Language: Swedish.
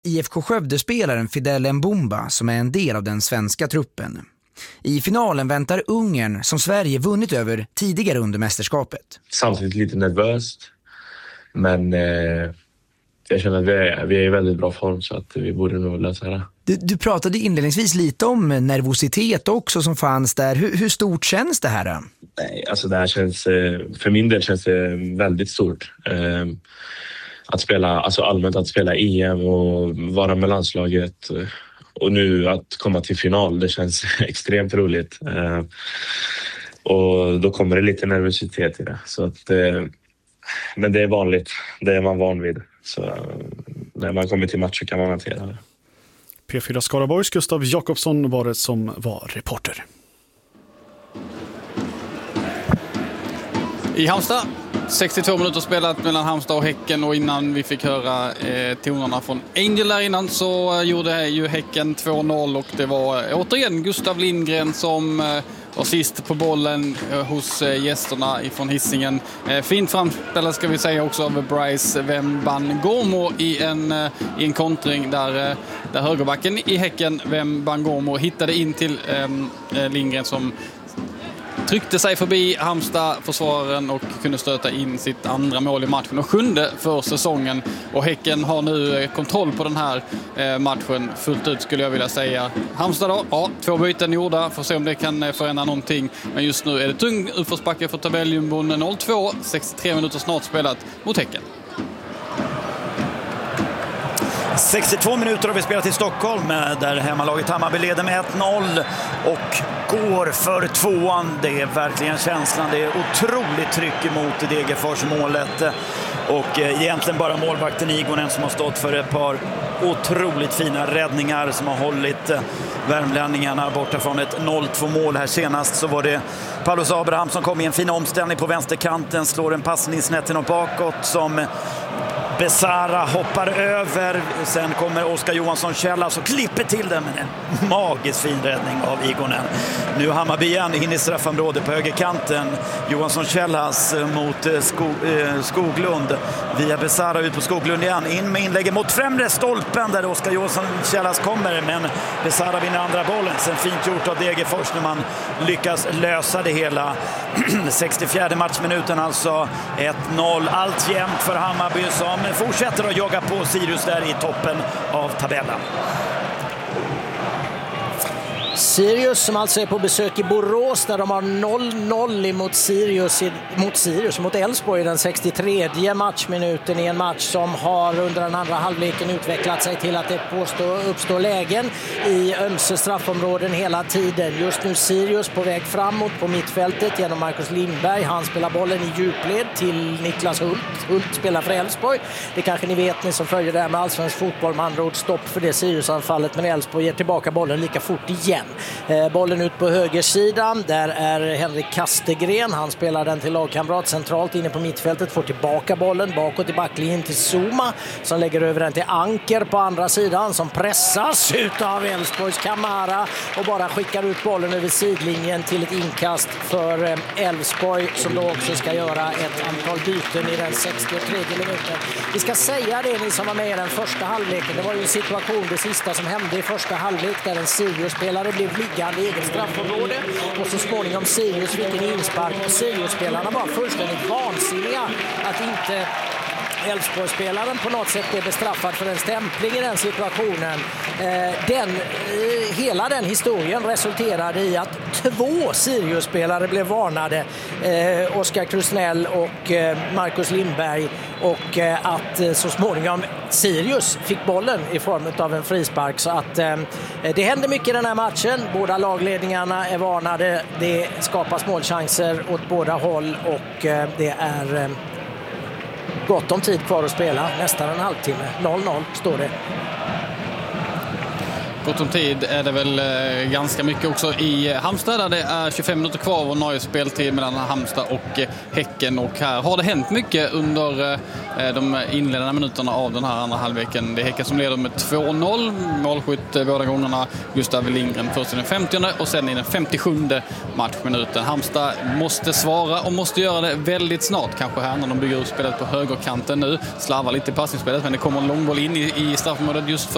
IFK Skövde-spelaren Fidel Mbumba som är en del av den svenska truppen. I finalen väntar Ungern som Sverige vunnit över tidigare under mästerskapet. Samtidigt lite nervöst, men jag känner att vi är i väldigt bra form så att vi borde nog lösa det. Du pratade inledningsvis lite om nervositet också som fanns där. Hur stort känns det här då? Nej, alltså det här känns, för min del känns det väldigt stort. Att spela, alltså allmänt att spela EM och vara med landslaget och nu att komma till final, det känns extremt roligt. Och då kommer det lite nervositet i det. Så att, men det är vanligt, det är man van vid. Så när man kommer till match kan man hantera det. P4 Skaraborgs Gustav Jakobsson var det som var reporter. I Halmstad, 62 minuter spelat mellan Halmstad och Häcken, och innan vi fick höra tonerna från Angel där innan så gjorde ju Häcken 2-0 och det var återigen Gustav Lindgren som var sist på bollen hos gästerna ifrån Hisingen. Fint framställt ska vi säga också av Bryce Wembangormo i en kontring där högerbacken i Häcken Wembangormo hittade in till Lindgren som tryckte sig förbi Halmstad-försvararen och kunde stöta in sitt andra mål i matchen och 7:e för säsongen. Och Häcken har nu kontroll på den här matchen fullt ut skulle jag vilja säga. Halmstad då, ja, 2 byten gjorda, får se om det kan förändra någonting. Men just nu är det tung utförsbacke för tabelljumbonen 0-2, 63 minuter snart spelat mot Häcken. 62 minuter har vi spelat i Stockholm där hemmalaget Hammarby leder med 1-0 och går för 2:an. Det är verkligen känslan. Det är otroligt tryck emot Degerfors målet. Och egentligen bara målvakten Igonen som har stått för ett par otroligt fina räddningar som har hållit värmlänningarna borta från ett 0-2 mål. Här senast så var det Paulus Abraham som kom i en fin omställning på vänsterkanten, slår en passning snett och bakåt som Besara hoppar över. Sen kommer Oskar Johansson Källa så klipper till den, men en magisk fin räddning av Igonen. Nu Hammarby igen in i straffområdet på högerkanten. Johansson Källas mot Skoglund. Via Besara ut på Skoglund igen. In med inlägget mot främre stolpen där Oskar Johansson Källas kommer, men Besara vinner andra bollen. Sen fint gjort av Degerfors när man lyckas lösa det hela. 64 matchminuten alltså. 1-0 allt jämnt för Hammarby som fortsätter att jogga på Sirius där i toppen av tabellen. Sirius som alltså är på besök i Borås där de har 0-0 mot Elfsborg i den 63:e matchminuten i en match som har under den andra halvleken utvecklat sig till att det uppstår lägen i ömse straffområden hela tiden. Just nu Sirius på väg framåt på mittfältet genom Marcus Lindberg. Han spelar bollen i djupled till Niklas Hult. Hult spelar för Elfsborg. Det kanske ni vet, ni som följer det här med allsvensk fotboll. Man andra ord stopp för det Sirius-anfallet, men Elfsborg ger tillbaka bollen lika fort igen. Bollen ut på högersidan, där är Henrik Kastegren, han spelar den till lagkamrat centralt inne på mittfältet, får tillbaka bollen bakåt i backlinjen till Zuma som lägger över den till Anker på andra sidan som pressas ut av Elfsborgs Kamara och bara skickar ut bollen över sidlinjen till ett inkast för Elfsborg som då också ska göra ett antal byten i den 63:e minuten. Vi ska säga det, ni som var med i den första halvleken, det var ju en situation, det sista som hände i första halvlek där en Sirius-spelare blev liggande i eget straffområde och så småningom Sirius fick en inspark och Sirius-spelarna var fullständigt vansinniga att inte Elfsborgsspelaren på något sätt blev bestraffad för en stämpling i den situationen. Hela den historien resulterade i att 2 Sirius-spelare blev varnade, Oskar Krusnell och Marcus Lindberg, och att så småningom Sirius fick bollen i form av en frispark. Så att det händer mycket i den här matchen. Båda lagledningarna är varnade. Det skapas målchanser åt båda håll och det är gott om tid kvar att spela, nästan en halvtimme. 0-0 står det. Gott om tid är det väl ganska mycket också i Halmstad där det är 25 minuter kvar och nöje speltid mellan Halmstad och Häcken, och här har det hänt mycket under de inledande minuterna av den här andra halvleken. Det är Häcken som leder med 2-0, målskytt båda gångerna Gustav Lindgren först i den 50:e och sen i den 57:e matchminuten. Halmstad måste svara och måste göra det väldigt snart, kanske här när de bygger upp spelet på högerkanten nu, slarvar lite i passningsspelet, men det kommer en långboll in i straffområdet just för